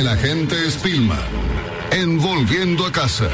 El agente Spillman, en Volviendo a Casa.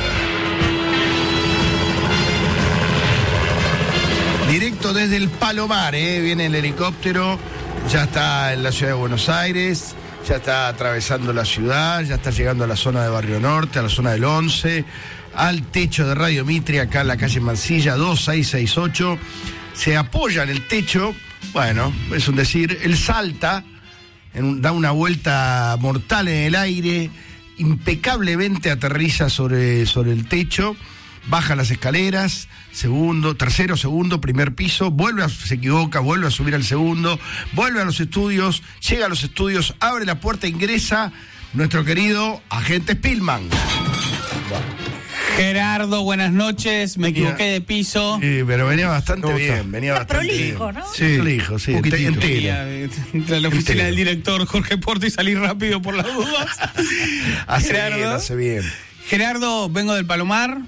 Directo desde el Palomar, viene el helicóptero, ya está en la ciudad de Buenos Aires, ya está atravesando la ciudad, ya está llegando a la zona de Barrio Norte, a la zona del 11, al techo de Radio Mitre, acá en la calle Mansilla, 2668, se apoya en el techo, bueno, es un decir, él salta, da una vuelta mortal en el aire, impecablemente aterriza sobre el techo, baja las escaleras, tercero, segundo, primer piso, se equivoca, vuelve a subir al segundo, vuelve a los estudios, llega a los estudios, abre la puerta, ingresa nuestro querido agente Spillman. Gerardo, buenas noches, me equivoqué de piso. Sí, pero venía bastante bien, Está prolijo, ¿no? Sí, prolijo, sí, entero. Entré a la oficina del director Jorge Porto y salí rápido por las dudas. Hace bien. Gerardo, vengo del Palomar.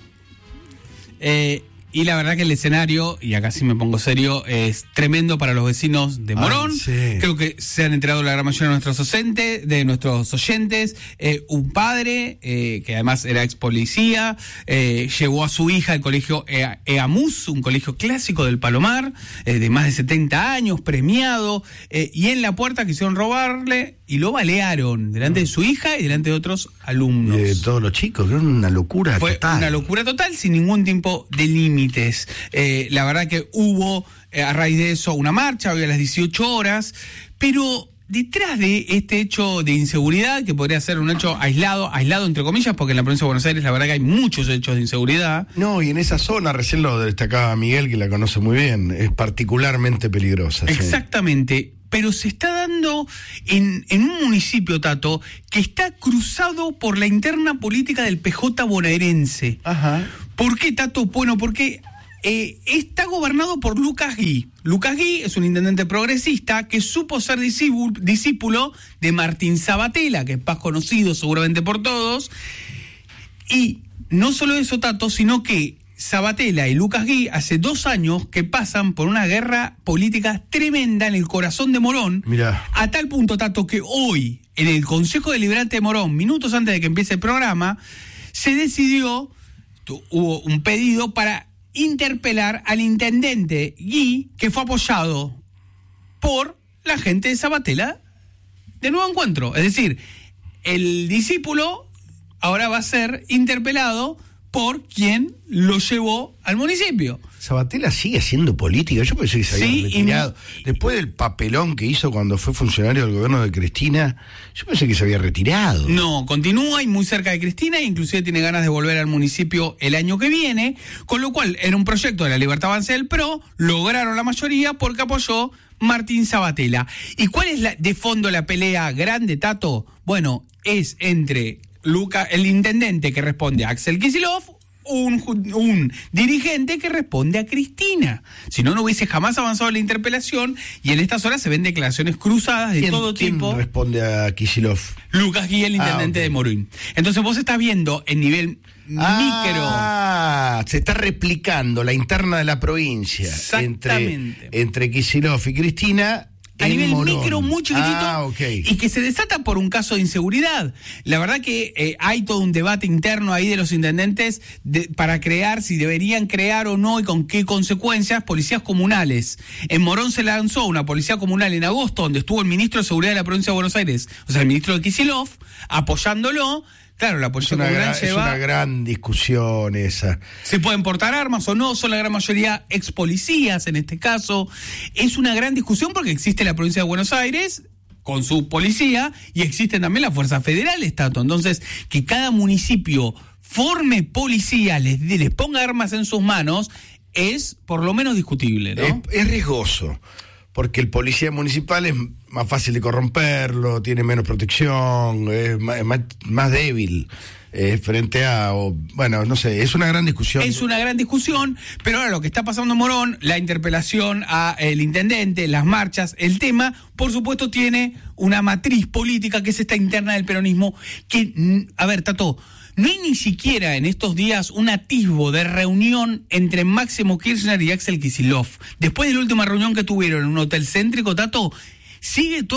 Y la verdad que el escenario, y acá sí me pongo serio, es tremendo para los vecinos de Morón. Sí. Creo que se han enterado la gran mayoría de nuestros oyentes. Un padre, que además era ex policía, llevó a su hija al colegio EAMUS, un colegio clásico del Palomar, de más de 70 años, premiado, y en la puerta quisieron robarle y lo balearon delante de su hija y delante de otros alumnos. De todos los chicos, que era una locura total. Fue una locura total, sin ningún tipo de límites. La verdad que hubo, a raíz de eso, una marcha hoy a las 18 horas, pero detrás de este hecho de inseguridad, que podría ser un hecho aislado entre comillas, porque en la provincia de Buenos Aires la verdad que hay muchos hechos de inseguridad. No, y en esa zona, recién lo destacaba Miguel, que la conoce muy bien, es particularmente peligrosa. Exactamente. Sí. Pero se está dando en un municipio, Tato, que está cruzado por la interna política del PJ bonaerense. Ajá. ¿Por qué, Tato? Bueno, porque está gobernado por Lucas Gui. Lucas Gui es un intendente progresista que supo ser discípulo de Martín Sabatella, que es más conocido seguramente por todos. Y no solo eso, Tato, sino que Sabatella y Lucas Gui hace 2 años que pasan por una guerra política tremenda en el corazón de Morón. Mirá. A tal punto, Tato, que hoy, en el Consejo Deliberante de Morón, minutos antes de que empiece el programa, se decidió, hubo un pedido para interpelar al intendente Gui, que fue apoyado por la gente de Sabatella de Nuevo Encuentro. Es decir, el discípulo ahora va a ser interpelado por quien lo llevó al municipio. Sabatella sigue haciendo política. Yo pensé que se había retirado. Después del papelón que hizo cuando fue funcionario del gobierno de Cristina, yo pensé que se había retirado. No, continúa y muy cerca de Cristina, e inclusive tiene ganas de volver al municipio el año que viene, con lo cual era un proyecto de la Libertad Avanza del PRO, lograron la mayoría porque apoyó Martín Sabatella. ¿Y cuál es de fondo la pelea grande, Tato? Bueno, es entre el intendente que responde a Axel Kicillof, un dirigente que responde a Cristina. Si no, no hubiese jamás avanzado la interpelación, y en estas horas se ven declaraciones cruzadas de todo tipo. ¿Quién responde a Kicillof? Lucas Gui, el intendente de Morón. Entonces vos estás viendo el nivel micro. Se está replicando la interna de la provincia entre Kicillof y Cristina. A nivel Morón. micro, muy chiquitito, y que se desata por un caso de inseguridad. La verdad que hay todo un debate interno ahí de los intendentes para crear, si deberían crear o no y con qué consecuencias, policías comunales. En Morón se lanzó una policía comunal en agosto, donde estuvo el ministro de Seguridad de la provincia de Buenos Aires, o sea, el ministro de Kicillof, apoyándolo. Claro, la policía comunal es una gran discusión esa. ¿Se pueden portar armas o no? Son la gran mayoría ex policías en este caso. Es una gran discusión porque existe la provincia de Buenos Aires con su policía y existen también las fuerzas federales, Tato. Entonces, que cada municipio forme policía, les ponga armas en sus manos, es por lo menos discutible, ¿no? Es riesgoso. Porque el policía municipal es más fácil de corromperlo, tiene menos protección, es más débil frente a... bueno, no sé, es una gran discusión. Es una gran discusión, pero ahora lo que está pasando en Morón, la interpelación al intendente, las marchas, el tema, por supuesto tiene una matriz política que es esta interna del peronismo, que, a ver, Tato, no hay ni siquiera en estos días un atisbo de reunión entre Máximo Kirchner y Axel Kicillof. Después de la última reunión que tuvieron en un hotel céntrico, Tato, sigue todo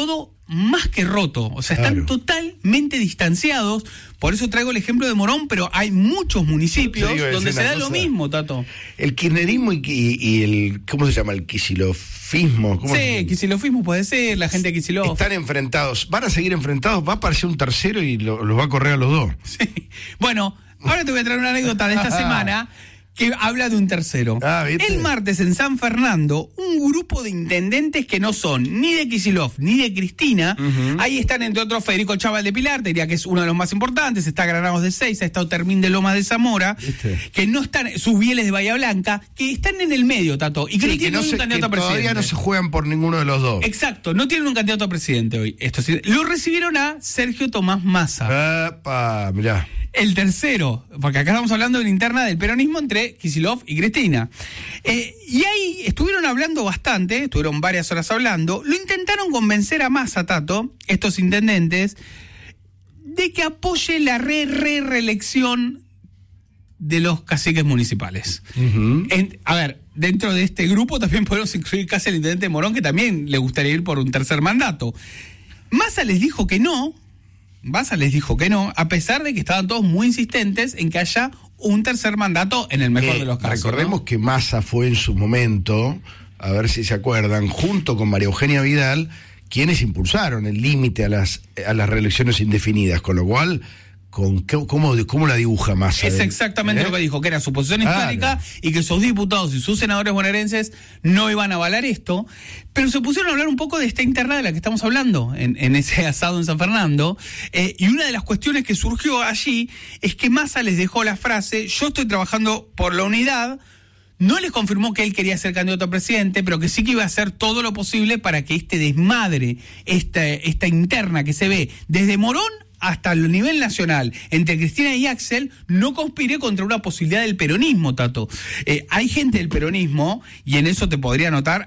más que roto, o sea, están totalmente distanciados. Por eso traigo el ejemplo de Morón, pero hay muchos municipios donde se da lo mismo, Tato. El kirchnerismo y el, ¿cómo se llama? El kisilofismo. Sí, kisilofismo puede ser, la gente de Kicillof. Están enfrentados, van a seguir enfrentados, va a aparecer un tercero y los va a correr a los dos. Sí. Bueno, ahora te voy a traer una anécdota de esta semana que habla de un tercero. ¿Viste? El martes en San Fernando, un grupo de intendentes que no son ni de Kicillof ni de Cristina, ahí están entre otros Federico Chaval de Pilar, te diría que es uno de los más importantes, está Granados de Seiza, está Otermín de Lomas de Zamora, que no están, sus Bieles de Bahía Blanca, que están en el medio, Tato, y que no tienen un candidato a presidente. Todavía no se juegan por ninguno de los dos. Exacto, no tienen un candidato a presidente hoy. Esto sí, lo recibieron a Sergio Tomás Massa. Mirá. El tercero, porque acá estamos hablando de una interna del peronismo entre Kicillof y Cristina. Y ahí estuvieron hablando bastante, estuvieron varias horas hablando, lo intentaron convencer a Massa, Tato, estos intendentes, de que apoye la reelección de los caciques municipales. A ver, dentro de este grupo también podemos incluir casi al intendente Morón, que también le gustaría ir por un tercer mandato. Massa les dijo que no, a pesar de que estaban todos muy insistentes en que haya un tercer mandato en el mejor de los casos. Recordemos que Massa fue en su momento, a ver si se acuerdan, junto con María Eugenia Vidal, quienes impulsaron el límite a las reelecciones indefinidas, con lo cual, ¿cómo la dibuja Massa? Es exactamente lo que dijo, que era su posición histórica y que sus diputados y sus senadores bonaerenses no iban a avalar esto, pero se pusieron a hablar un poco de esta interna de la que estamos hablando en ese asado en San Fernando, y una de las cuestiones que surgió allí es que Massa les dejó la frase: yo estoy trabajando por la unidad. No les confirmó que él quería ser candidato a presidente, pero que sí que iba a hacer todo lo posible para que este desmadre, esta interna que se ve desde Morón hasta el nivel nacional, entre Cristina y Axel, no conspire contra una posibilidad del peronismo, Tato. Hay gente del peronismo, y en eso te podría anotar